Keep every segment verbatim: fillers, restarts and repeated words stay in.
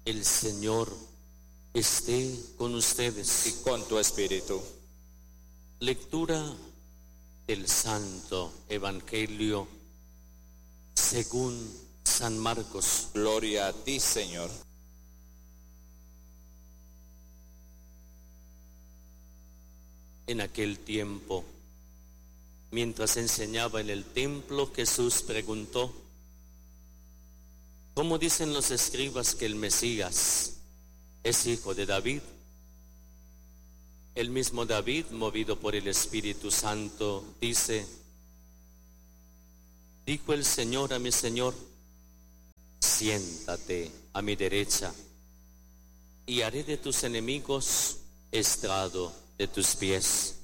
El Señor esté con ustedes. Y con tu espíritu. Lectura del Santo Evangelio según San Marcos. Gloria a ti, Señor. En aquel tiempo, mientras enseñaba en el templo, Jesús preguntó: ¿cómo dicen los escribas que el Mesías es hijo de David? El mismo David, movido por el Espíritu Santo, dice: dijo el Señor a mi Señor, siéntate a mi derecha, y haré de tus enemigos estrado de tus pies.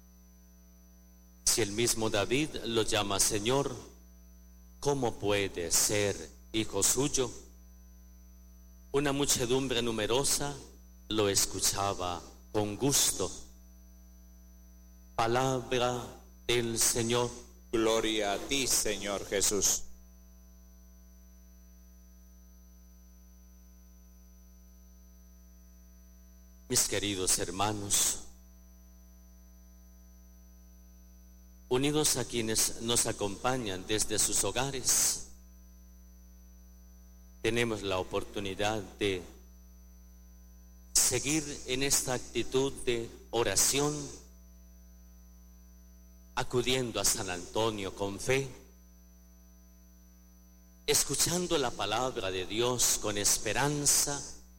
Si el mismo David lo llama Señor, ¿cómo puede ser hijo suyo? Una muchedumbre numerosa lo escuchaba con gusto. Palabra del Señor. Gloria a ti, Señor Jesús. Mis queridos hermanos, unidos a quienes nos acompañan desde sus hogares, tenemos la oportunidad de seguir en esta actitud de oración, acudiendo a San Antonio con fe, escuchando la palabra de Dios con esperanza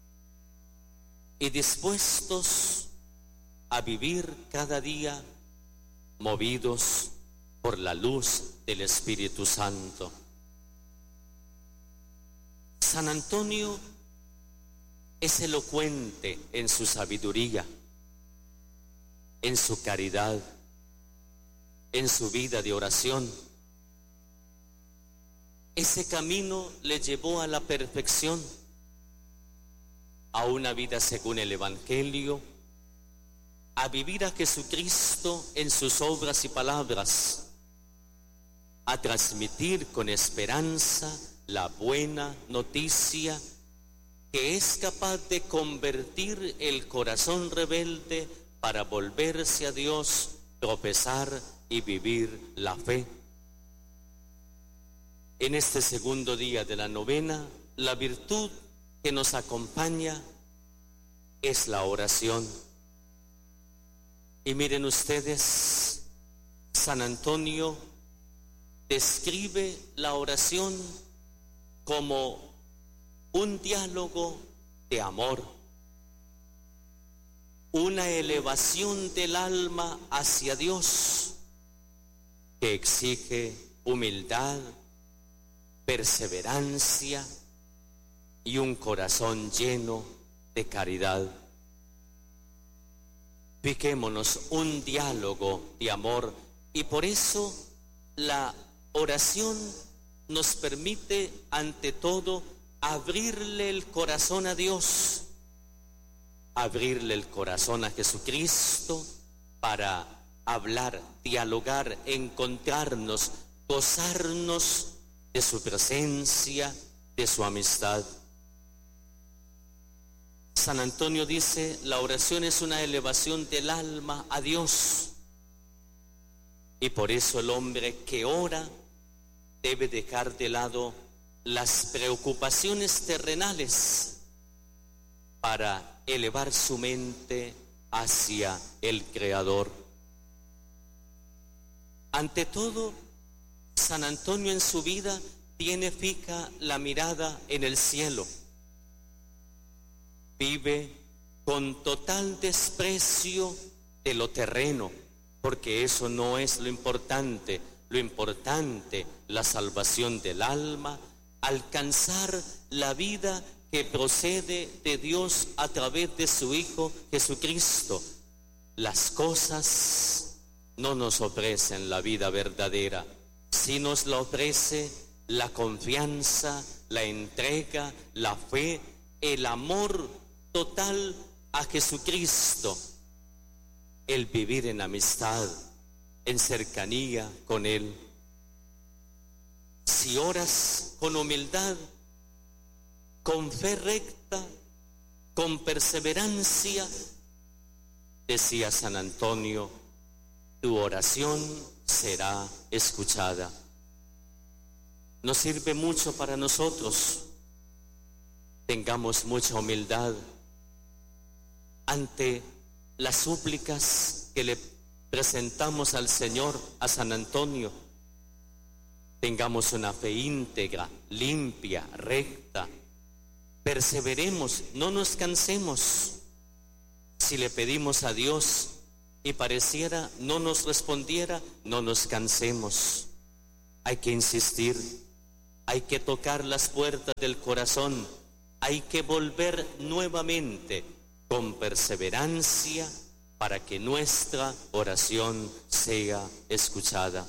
y dispuestos a vivir cada día movidos por la luz del Espíritu Santo. San Antonio es elocuente en su sabiduría, en su caridad, en su vida de oración. Ese camino le llevó a la perfección, a una vida según el Evangelio, a vivir a Jesucristo en sus obras y palabras, a transmitir con esperanza la buena noticia que es capaz de convertir el corazón rebelde para volverse a Dios, tropezar y vivir la fe. En este segundo día de la novena, la virtud que nos acompaña es la oración. Y miren ustedes, San Antonio describe la oración como un diálogo de amor, una elevación del alma hacia Dios que exige humildad, perseverancia y un corazón lleno de caridad. Fijémonos, un diálogo de amor, y por eso la oración nos permite ante todo abrirle el corazón a Dios, abrirle el corazón a Jesucristo para hablar, dialogar, encontrarnos, gozarnos de su presencia, de su amistad. San Antonio dice: la oración es una elevación del alma a Dios, y por eso el hombre que ora debe dejar de lado las preocupaciones terrenales para elevar su mente hacia el Creador. Ante todo, San Antonio en su vida tiene fija la mirada en el cielo. Vive con total desprecio de lo terreno, porque eso no es lo importante. Lo importante, la salvación del alma, alcanzar la vida que procede de Dios a través de su Hijo Jesucristo. Las cosas no nos ofrecen la vida verdadera, sí nos la ofrece la confianza, la entrega, la fe, el amor total a Jesucristo, el vivir en amistad, en cercanía con Él. Si oras con humildad, con fe recta, con perseverancia, decía San Antonio, tu oración será escuchada. Nos sirve mucho para nosotros. Tengamos mucha humildad ante las súplicas que le presentamos al Señor, a San Antonio. Tengamos una fe íntegra, limpia, recta. Perseveremos, no nos cansemos. Si le pedimos a Dios y pareciera no nos respondiera, no nos cansemos. Hay que insistir, hay que tocar las puertas del corazón, hay que volver nuevamente con perseverancia para que nuestra oración sea escuchada.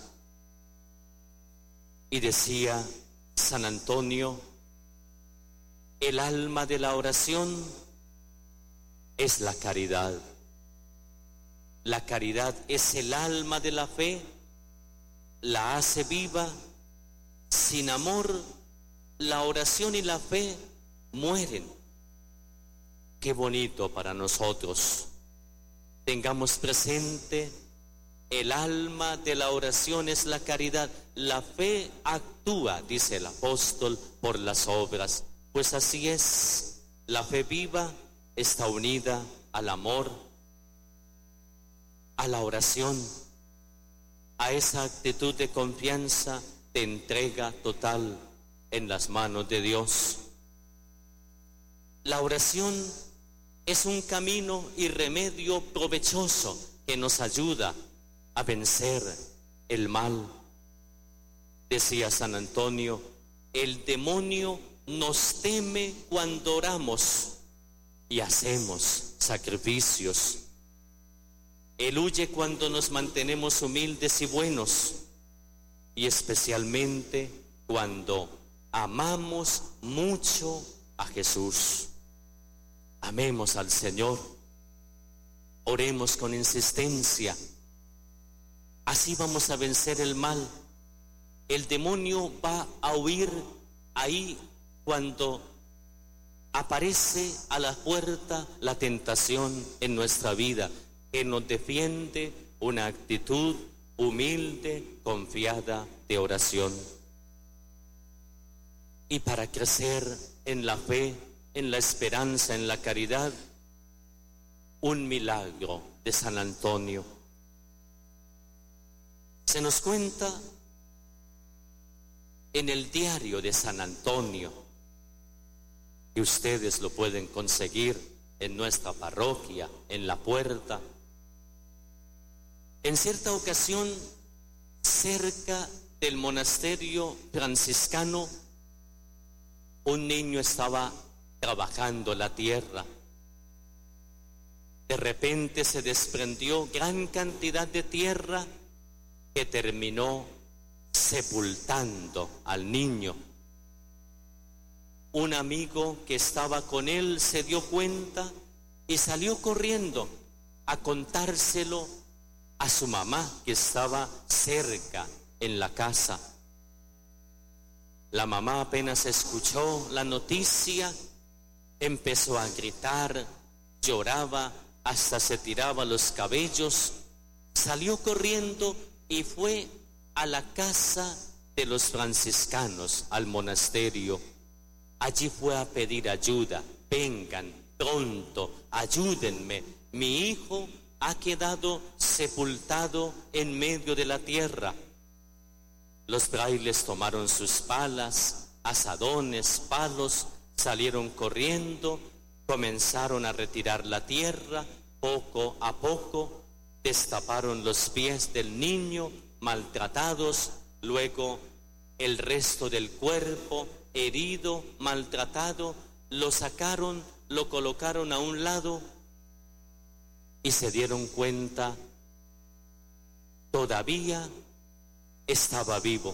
Y decía San Antonio, el alma de la oración es la caridad. La caridad es el alma de la fe, la hace viva. Sin amor, la oración y la fe mueren. Qué bonito para nosotros. Tengamos presente, el alma de la oración es la caridad. La fe actúa, dice el apóstol, por las obras. Pues así es, la fe viva está unida al amor, a la oración, a esa actitud de confianza, de entrega total en las manos de Dios. La oración es un camino y remedio provechoso que nos ayuda a vencer el mal. Decía San Antonio, el demonio nos teme cuando oramos y hacemos sacrificios. Él huye cuando nos mantenemos humildes y buenos, y especialmente cuando amamos mucho a Jesús. Amemos al Señor, oremos con insistencia. Así vamos a vencer el mal. El demonio va a huir ahí cuando aparece a la puerta la tentación en nuestra vida, que nos defiende una actitud humilde, confiada de oración. Y para crecer en la fe, en la esperanza, en la caridad, un milagro de San Antonio. Se nos cuenta en el diario de San Antonio, y ustedes lo pueden conseguir en nuestra parroquia, en la puerta. En cierta ocasión, cerca del monasterio franciscano, un niño estaba trabajando la tierra. De repente se desprendió gran cantidad de tierra que terminó sepultando al niño. Un amigo que estaba con él se dio cuenta y salió corriendo a contárselo a su mamá, que estaba cerca en la casa. La mamá apenas escuchó la noticia, empezó a gritar, lloraba, hasta se tiraba los cabellos, salió corriendo y fue a la casa de los franciscanos, al monasterio. Allí fue a pedir ayuda. Vengan pronto, ayúdenme. Mi hijo ha quedado sepultado en medio de la tierra. Los frailes tomaron sus palas, azadones, palos, salieron corriendo, comenzaron a retirar la tierra poco a poco, destaparon los pies del niño maltratados, luego el resto del cuerpo herido, maltratado, lo sacaron, lo colocaron a un lado y se dieron cuenta, todavía estaba vivo.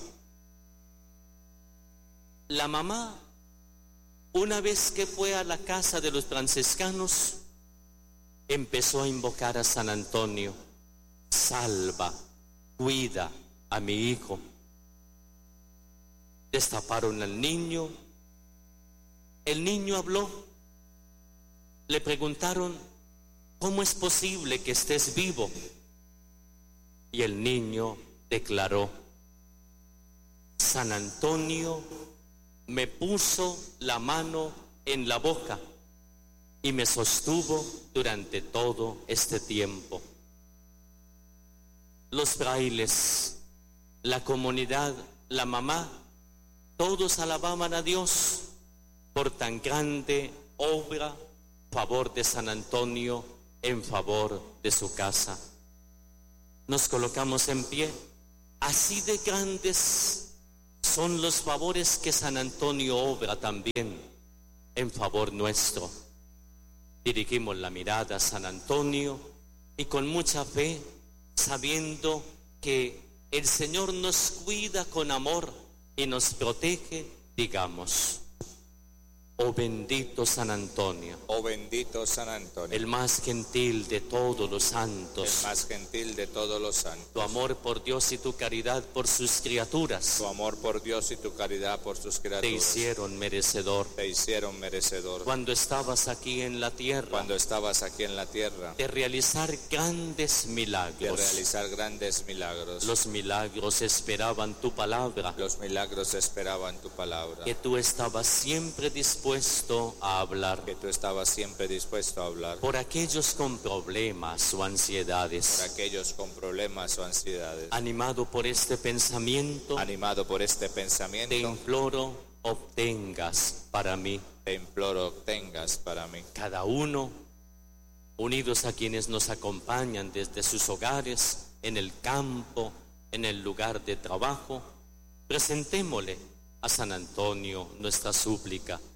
La mamá, una vez que fue a la casa de los franciscanos, empezó a invocar a San Antonio: salva, cuida a mi hijo. Destaparon al niño, El niño habló. Le preguntaron: ¿cómo es posible que estés vivo? Y el niño declaró: San Antonio me puso la mano en la boca y me sostuvo durante todo este tiempo. Los frailes, la comunidad, la mamá, todos alababan a Dios por tan grande obra, favor de San Antonio en favor de su casa. Nos colocamos en pie. Así de grandes son los favores que San Antonio obra también en favor nuestro. Dirigimos la mirada a San Antonio y con mucha fe, sabiendo que el Señor nos cuida con amor y nos protege, digamos: oh bendito San Antonio, oh bendito San Antonio, el más gentil de todos los santos, el más gentil de todos los santos. Tu amor por Dios y tu caridad por sus criaturas, Tu amor por Dios y tu caridad por sus criaturas, te hicieron merecedor. te hicieron merecedor. Cuando estabas aquí en la tierra, Cuando estabas aquí en la tierra, de realizar grandes de milagros. realizar grandes milagros. Los milagros esperaban tu palabra, Los milagros esperaban tu palabra, que tú estabas siempre dispuesto a hablar. que tú estabas siempre dispuesto a hablar Por aquellos con problemas o por ansiedades, aquellos con problemas o ansiedades. animado por este pensamiento, Animado por este te pensamiento, imploro obtengas para mí, te imploro obtengas para mí. cada uno, unidos a quienes nos acompañan desde sus hogares, en el campo, en el lugar de trabajo, presentémosle a San Antonio nuestra súplica.